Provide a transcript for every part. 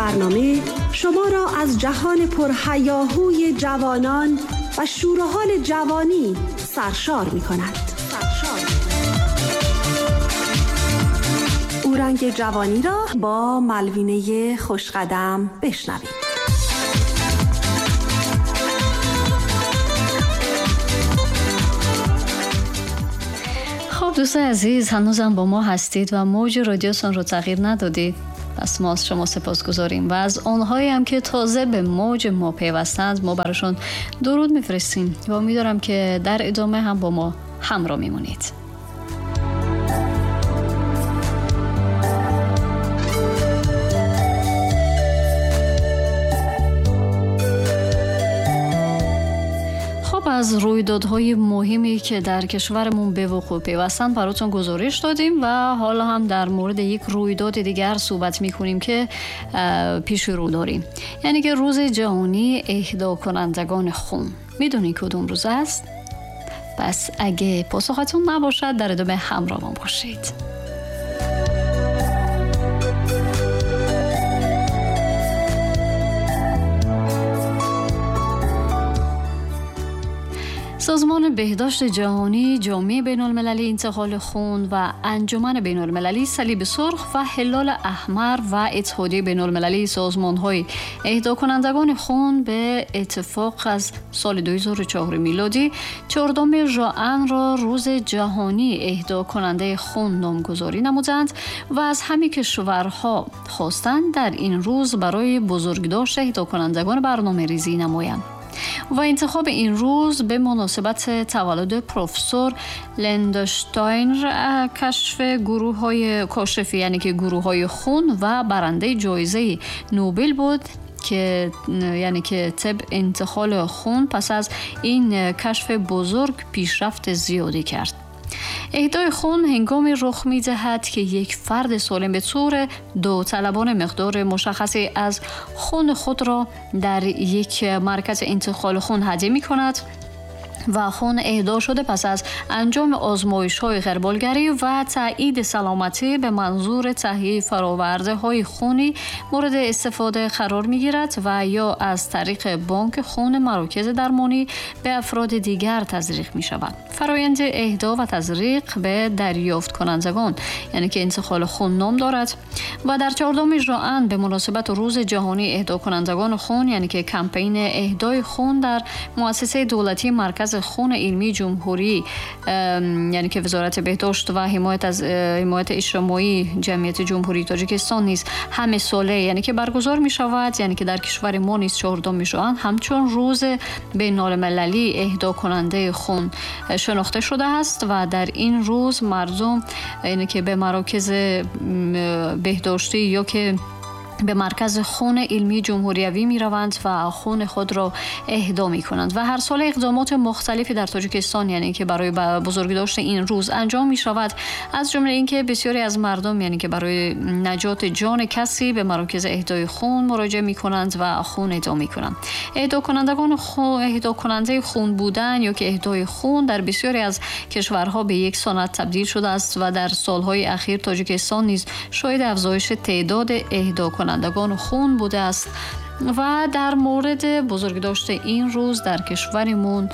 برنامه شما را از جهان پرهیاهوی جوانان و شور و حال جوانی سرشار می کند. اورنگ جوانی را با ملوینه خوشقدم بشنوید. خب دوستان عزیز، هنوزم با ما هستید و موج رادیوتون رو تغییر ندادید. پس ما از شما سپاسگزاریم و از آنهایی هم که تازه به موج ما پیوستند ما براشون درود میفرستیم و امیدوارم که در ادامه هم با ما همراه میمونید. از رویدادهای مهمی که در کشورمون به وقوع پیوستن براتون گزارش دادیم و حالا هم در مورد یک رویداد دیگر صحبت میکنیم که پیش رو داریم، یعنی که روز جهانی اهدا کنندگان خون. میدونی کدوم روز است؟ پس اگه پاسختون نباشد در ادامه همراه ما باشید. سازمان بهداشت جهانی، جامعه بین‌المللی انتقال خون و انجمن بین‌المللی صلیب سرخ و هلال احمر و اتحادیه بین‌المللی سازمان‌های اهدا کنندگان خون به اتفاق از سال 2004 میلادی 14 ژوئن را روز جهانی اهدا کننده خون نامگذاری نمودند و از همه کشورها خواستند در این روز برای بزرگداشت اهدا کنندگان برنامه‌ریزی نمایند. و انتخاب این روز به مناسبت تولد پروفسور لندشتاینر کشف گروه‌های کاشفی، یعنی که گروه‌های خون و برنده جایزه نوبل بود که یعنی که طب انتقال خون پس از این کشف بزرگ پیشرفت زیادی کرد. اهدای خون هنگامی رخ می دهد که یک فرد سالم به طور داوطلبانه مقدار مشخصی از خون خود را در یک مرکز انتقال خون هدیه می کند و خون اهدا شده پس از انجام آزمایش‌های غیربالگری و تایید سلامتی به منظور تهیه فرآورده‌های خونی مورد استفاده قرار می‌گیرد و یا از طریق بانک خون مراکز درمانی به افراد دیگر تزریق می‌شود. فرآیند اهدا و تزریق به دریافت کنندگان، یعنی که انتقال خون نام دارد و در 14 ژوئن به مناسبت روز جهانی اهدا کنندگان خون، یعنی که کمپین اهدای خون در مؤسسه دولتی مرکز خون علمی جمهوری، یعنی که وزارت بهداشت و حمایت اجتماعی جمعیت جمهوری تاجیکستان نیز همه ساله، یعنی که برگزار می شود، یعنی که در کشور ما نیز 14 ژوئن همچون روز بین‌المللی اهدا کننده خون شناخته شده است و در این روز مردم، یعنی که به مراکز بهداشتی یا که به مرکز خون علمی جمهوریوی می روند و خون خود را اهدا می کنند و هر سال اقدامات مختلفی در تاجیکستان، یعنی که برای بزرگداشت این روز انجام می شود، از جمله اینکه بسیاری از مردم، یعنی که برای نجات جان کسی به مراکز اهدای خون مراجعه می کنند و خون اهدا می کنند. اهدا کننده خون بودن یا که اهدای خون در بسیاری از کشورها به یک سنت تبدیل شده است و در سالهای اخیر تاجیکستان نیز شاهد افزایش تعداد اهدا کنندگان خون بوده است. و در مورد بزرگداشت این روز در کشورمون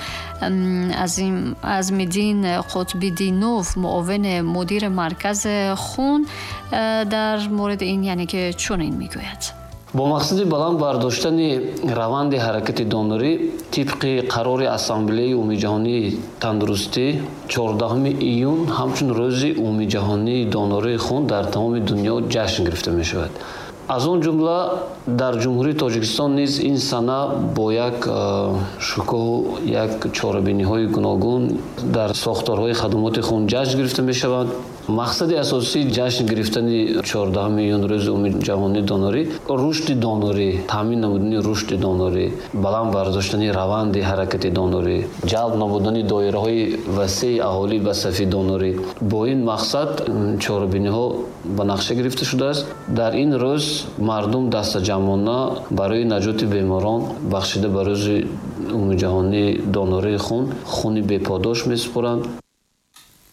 عظیم‌الدین قطب‌دینوف، معاون مدیر مرکز خون، در مورد این یعنی که چنین میگوید: با مقصد بلند برداشتن روند حرکت دونوری طبق قرار اسامبله عمومی جهانی تندرستی 14 ایون همچون روز عمومی جهانی دونوری خون در تمام دنیا جشن گرفته می شود. از اون جمله در جمهوری تاجیکستان نیز این سنه با یک شکوه و یک چاره‌بینی‌های گوناگون در ساختارهای خدمات خون جشن گرفته می شود. مقصد اساسی جشن گرفتن 14 میلیون روز عمومی جهانی دونوری رشد دونوری، تامین نمودن رشد دونوری، بلند برداشتن روند حرکت دونوری، جلب نمودن دایره‌های وسیع اهالی به صف دونوری. با این مقصد چاره‌بینی‌ها به نقشه گرفته شده است. در این روز مردم دست جمعانه برای نجات بیماران بخشیده به روز عمومی جهانی دونوری خون، خونی بپاداش می‌سپارند.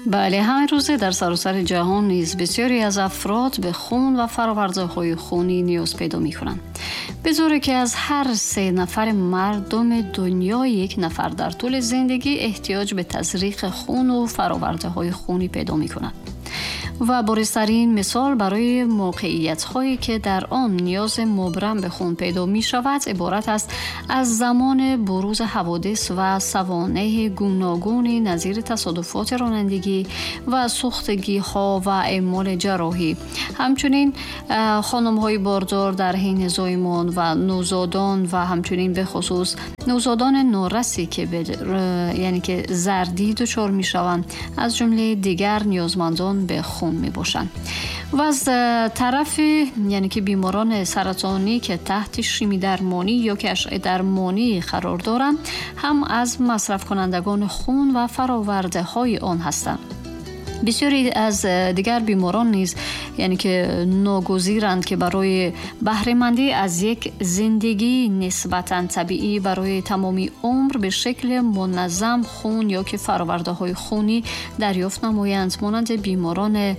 بله، همین روزه در سراسر جهان نیز بسیاری از افراد به خون و فرآورده‌های خونی نیاز پیدا می‌کنند. به طوری که از هر 3 نفر مردم دنیا 1 نفر در طول زندگی احتیاج به تزریق خون و فرآورده‌های خونی پیدا می‌کنند. و بارزترین مثال برای موقعیت‌هایی که در آن نیاز مبرم به خون پیدا می‌شود عبارت است از زمان بروز حوادث و سوانح گوناگونی نظیر تصادفات رانندگی و سوختگی‌ها و اعمال جراحی. همچنین خانم‌های باردار در حین زایمان و نوزادان و همچنین به خصوص نوزادان نارسی که یعنی که زردی دچار می‌شوند از جمله دیگر نیازمندان به خون میباشند. و از طرف یعنی که بیماران سرطانی که تحت شیمی درمانی یا که اشعه درمانی قرار دارند هم از مصرف کنندگان خون و فراورده های آن هستند. بسیاری از دیگر بیماران نیز یعنی که ناگزیرند که برای بهره‌مندی از یک زندگی نسبتاً طبیعی برای تمامی عمر به شکل منظم خون یا که فرآورده‌های خونی دریافت نمایند، مانند بیماران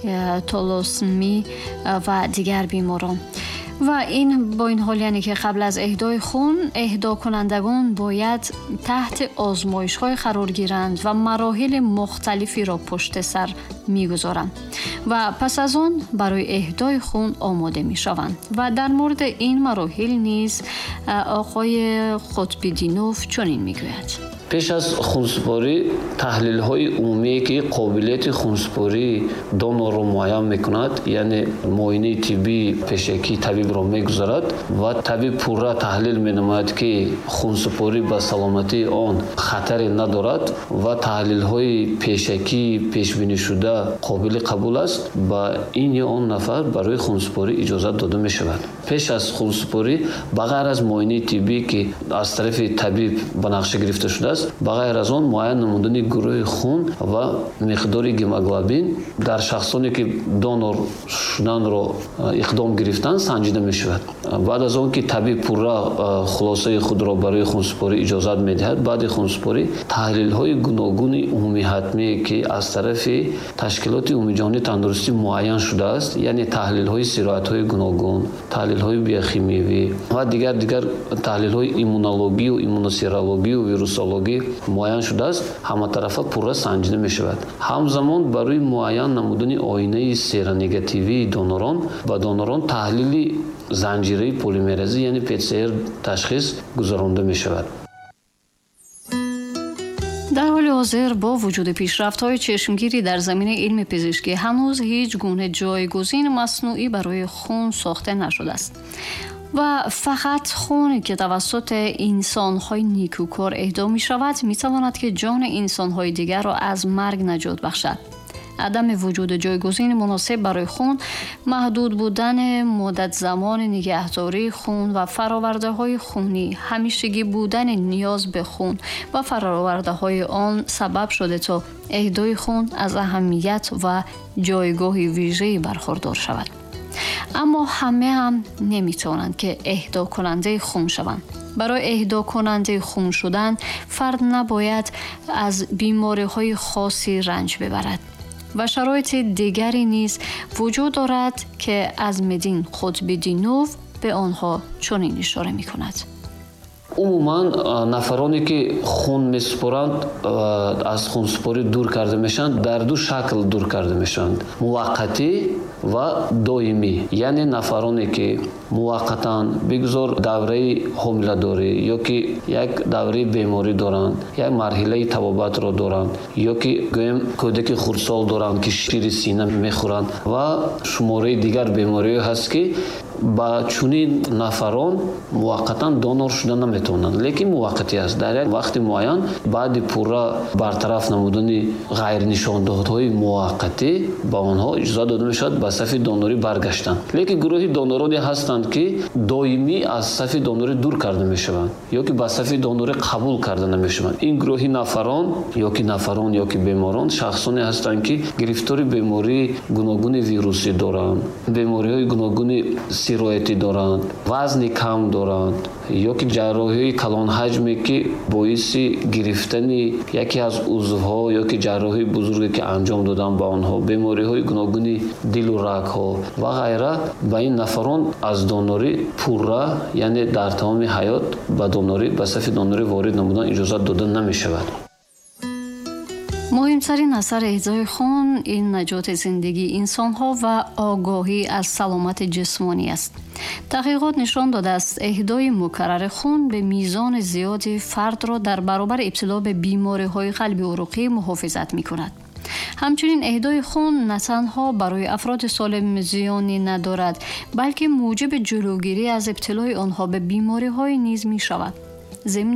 تالاسمی و دیگر بیماران. و این با این حال یعنی که قبل از اهدای خون اهدا کنندگان باید تحت آزمایش‌های قرار گیرند و مراحل مختلفی را پشت سر می‌گذارند و پس از آن برای اهدای خون آماده می‌شوند. و در مورد این مراحل نیز آقای قطب‌دینوف چنین می‌گوید: پیش از خونسپاری تحلیل‌های عمومی که قابلیت خونسپاری دونور را معاین می‌کند، یعنی معاینه طبی پیشکی طبیب را می‌گذارد و طبیب پورا تحلیل می‌نماید که خونسپاری به سلامتی آن خطری ندارد و تحلیل‌های پیشکی پیش‌بینی شده قابل قبول است، با این یا آن نفر برای خونسپاری اجازه داده می‌شود. پیش از خونسپاری بغیر از معاینه طبی که از طرف طبیب به نقشه گرفته شده است، بغیر از آن معاین نمودن گروه خون و مقدار هیموگلوبین در شخصانی که دونور شدن را اقدام گرفتند سنجیده می شود. بعد از آن که طبیب پورا خلاصه خود را برای خونسپاری اجازت می دهد، بعد خونسپاری تحلیل های گوناگون عمومی حتمی که از طرف تشکیلات عمومی جهانی تندرستی معین شده است، یعنی تحلیل های سرایت های گوناگون، تحلیل های بیوشیمیایی و دیگر تحلیل های ایمونولوژی و ایمونوسیرولوژی و ویروسولوژی معین شده است، همه طرفه پورا سنجیده می شود. همزمان برای معین نمودن آینه سیرونگاتیوی دونوران و دونوران تحلیل زنجیره پلیمرازی یعنی PCR تشخیص گذرانده می شود. در حال حاضر با وجود پیشرفت‌های چشمگیری در زمینه علم پزشکی هنوز هیچ گونه جایگزین مصنوعی برای خون ساخته نشده است و فقط خونی که توسط انسان‌های نیکوکار اهدا می‌شود می‌تواند که جان انسان‌های دیگر را از مرگ نجات بخشد. عدم وجود جایگزین مناسب برای خون، محدود بودن مدت زمان نگهداری خون و فرآورده‌های خونی، همیشگی بودن نیاز به خون و فرآورده‌های آن سبب شده تا اهدای خون از اهمیت و جایگاه ویژه‌ای برخوردار شود. اما همه هم نمیتونند که اهدا کننده خون شوند. برای اهدا کننده خون شدن فرد نباید از بیماری‌های خاصی رنج ببرد و شرایط دیگری نیز وجود دارد که از مدین قطب‌دینوف به آنها چنین اشاره می‌کند: عموما نفرانی که خون میسپرند از خونسپاری دور کرده میشن در 2 شکل دور کرده میشن: موقتی و دائمی. یعنی نفرانی که موقتا بگذار دوره حامله‌داری یا که یک دوره بیماری دارند، یک مرحله طبابت را دارند یا که گویم کودک خردسال دارند که شیر سینه میخورند و شماره دیگر بیماری هست که با چنین نفران موقتا دونور شدن نمیتونند، لیکن موقتی است. در یک وقت معین بعد پورا برطرف نمودن غیر نشانده‌های موقتی با آنها اجازه داده میشد به صف دونوری برگشتن. لیکن گروهی دونورانی هستند که دائمی از صف دونوری دور کرده میشوند یا که به صف دونوری قبول کرده نمیشوند. این گروهی نفران یا که بیماران شخصانی هستند که گرفتار بیماری گوناگون ویروسی دارند، بیماری‌های گوناگون сироятӣ доранд, вазни кам доранд ё ки ҷарроҳии калонҳаҷме ки боиси гирифтани яке аз узвҳо ё ки ҷарроҳии бузурге ки анҷом додан ба онҳо, бемориҳои гуногуни дилу рагҳо ва ғайра, ба ин нафарон аз донорӣ пурра, яъне дар тамоми ҳаёт ба донорӣ, ба сафи донорӣ ворид намудан иҷозат дода намешавад. муҳимтарин асар эҳдои хун ин наҷоти зиндагии инсонҳо ва огоҳӣ аз саломати ҷисмонӣ аст. таҳқиқот нишон додааст, эҳдои мукаррари хун ба мизони зиёди фардро дар баробари ибтило ба бемориҳои қалби уруқӣ муҳофизат мекунад. ҳамчунин эҳдои хун на танҳо барои афроди солим зиёнӣ надорад, балки муҷиби ҷӯлӯгирӣ аз ибтилои онҳо ба бемориҳое низ мешавад.